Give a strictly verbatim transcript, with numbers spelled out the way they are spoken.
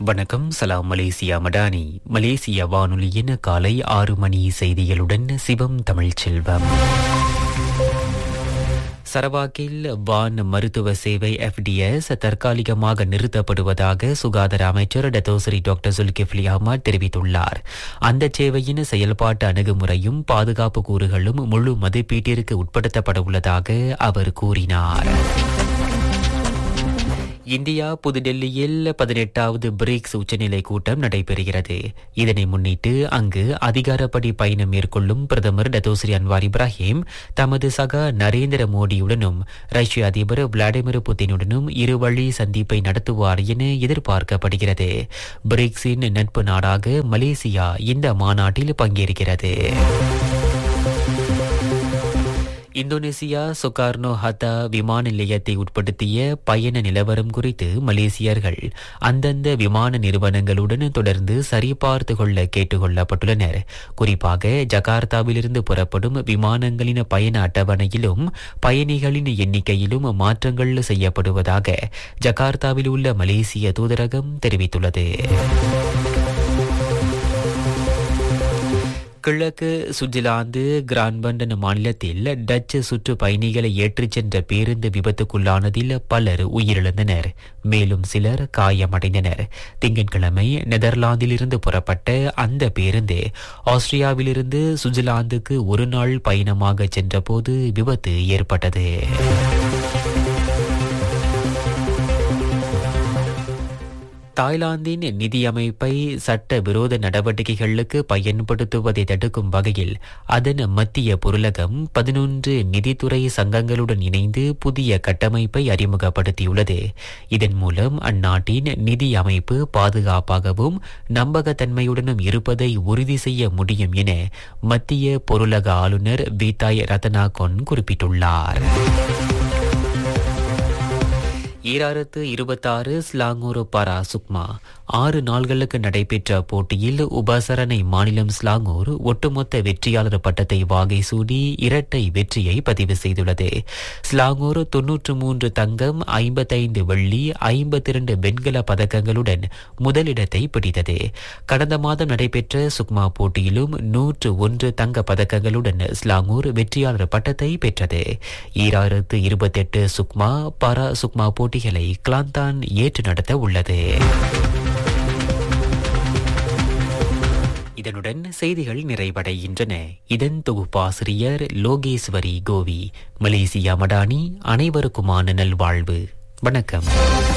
வணக்கம். சலாம் மலேசியா மடானி. மலேசிய வானொலியின் காலை ஆறு மணி செய்திகளுடன் சிவம் தமிழ்ச்செல்வம். சரவாக்கில் வான் மருத்துவ சேவை எஃப்டிஎஸ் தற்காலிகமாக நிறுத்தப்படுவதாக சுகாதார அமைச்சர் டத்தோசரி டாக்டர் சுல்கிஃப்லி அஹ்மத் தெரிவித்துள்ளார். அந்த சேவையின் செயல்பாட்டு அணுகுமுறையும் பாதுகாப்பு கூறுகளும் முழு மதிப்பீட்டிற்கு உட்படுத்தப்பட உள்ளதாக அவர் கூறினார். இந்தியா புதுடெல்லியில் பதினெட்டாவது பிரிக்ஸ் உச்சநிலை கூட்டம் நடைபெறுகிறது. இதனை முன்னிட்டு அங்கு அதிகாரப்படி பயணம் மேற்கொள்ளும் பிரதமர் டத்தோஸ்ரீ அன்வார் இப்ராஹிம் தமது சகா நரேந்திர மோடியுடனும் ரஷ்ய அதிபர் விளாடிமிர் புட்டினுடனும் இருவழி சந்திப்பை நடத்துவார் என எதிர்பார்க்கப்படுகிறது. பிரிக்ஸின் நட்பு நாடாக மலேசியா இந்த மாநாட்டில் பங்கேற்கிறது. இந்தோனேசியா சுகார்னோ ஹத்தா விமான நிலையத்தை உட்படுத்திய பயண நிலவரம் குறித்து மலேசியர்கள் அந்தந்த விமான நிறுவனங்களுடன் தொடர்ந்து சரிபார்த்து கொள்ள கேட்டுக் கொள்ளப்பட்டுள்ளனர். குறிப்பாக ஜகார்த்தாவிலிருந்து புறப்படும் விமானங்களின் பயண அட்டவணையிலும் பயணிகளின் எண்ணிக்கையிலும் மாற்றங்கள் செய்யப்படுவதாக ஜகார்த்தாவில் உள்ள மலேசிய தூதரகம் தெரிவித்துள்ளது. கிழக்கு சுவிட்சர்லாந்து கிரான்பண்டன் மாநிலத்தில் டச்சு சுற்று பயணிகளை ஏற்றிச் சென்ற பேருந்து விபத்துக்குள்ளானதில் பலர் உயிரிழந்தனர். மேலும் சிலர் காயமடைந்தனர். திங்கட்கிழமை நெதர்லாந்திலிருந்து புறப்பட்ட அந்த பேருந்து ஆஸ்திரியாவிலிருந்து சுவிட்சர்லாந்துக்கு ஒரு நாள் பயணமாக சென்றபோது விபத்து ஏற்பட்டது. தாய்லாந்தின் நிதியமைப்பை சட்ட விரோத நடவடிக்கைகளுக்கு பயன்படுத்துவதை தடுக்கும் வகையில் அதன் மத்திய பொருளகம் பதினொன்று நிதித்துறை சங்கங்களுடன் இணைந்து புதிய கட்டமைப்பை அறிமுகப்படுத்தியுள்ளது. இதன் மூலம் அந்நாட்டின் நிதி அமைப்பு பாதுகாப்பாகவும் நம்பகத்தன்மையுடனும் இருப்பதை உறுதி செய்ய முடியும் என மத்திய பொருளக ஆளுநர் வீதாய் ரத்னாகொன் குறிப்பிட்டுள்ளார். ஈராயிரத்து இருபத்தாறு ஸ்லாங்கூர் பாரா சுக்மா ஆறு நாள்களுக்கு நடைபெற்ற போட்டியில் உபசரணை மாநிலம் ஸ்லாங்கூர் ஒட்டுமொத்த வெற்றியாளர் பட்டத்தை வாகை சூடி இரட்டை வெற்றியை பதிவு செய்துள்ளது. ஸ்லாங்கூர் தொன்னூற்று மூன்று தங்கம், ஐம்பத்தைந்து வெள்ளி, ஐம்பத்தி இரண்டு வெண்கல பதக்கங்களுடன் முதலிடத்தை பிடித்தது. கடந்த மாதம் நடைபெற்ற சுக்மா போட்டியிலும் நூற்று ஒன்று தங்க பதக்கங்களுடன் ஸ்லாங்கூர் வெற்றியாளர் பட்டத்தை பெற்றது. ஈராயிரத்து இருபத்தி எட்டு சுக்மா பாரா சுக்மா போட்டிகளை கிளாந்தான் ஏற்று நடத்த உள்ளது. இதனுடன் செய்திகள் நிறைவடைகின்றன. இதன் தொகுப்பாசிரியர் லோகேஸ்வரி கோவி. மலேசியா மடானி. அனைவருக்குமான நல்வாழ்வு. வணக்கம்.